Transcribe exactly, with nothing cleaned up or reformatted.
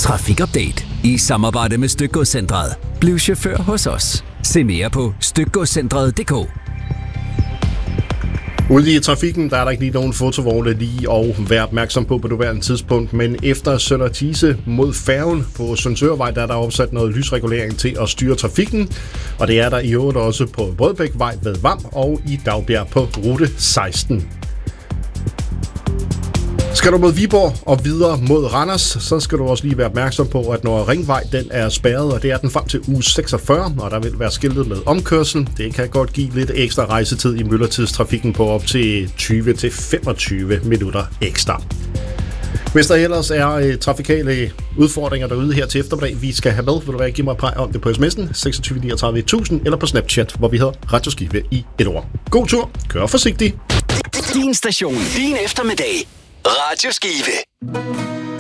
Trafikupdate i samarbejde med Stykgodscentret. Bliv chauffør hos os. Se mere på stykgodscentret punktum d k. Ude i trafikken, der er der ikke lige nogen fotovogne lige og være opmærksom på på nuværende tidspunkt, men efter Sønder Thise mod færgen på Sundsørvej, der er der opsat noget lysregulering til at styre trafikken, og det er der i øvrigt også på Rødbækvej ved Vam og i Dagbjerg på rute seksten. Skal du mod Viborg og videre mod Randers, så skal du også lige være opmærksom på, at når Ringvej den er spærret, og det er den frem til uge seksogfyrre, og der vil være skiltet med omkørsel. Det kan godt give lidt ekstra rejsetid i myldretidstrafikken på op til tyve til femogtyve minutter ekstra. Hvis der ellers er øh, trafikale udfordringer derude her til eftermiddag, vi skal have med, vil du være, give mig et par om det på sms'en seksogtyve niogtredive tusind eller på Snapchat, hvor vi hedder Radio Skive i et ord. God tur, kør forsigtigt. Din station, din eftermiddag. Radio Skive.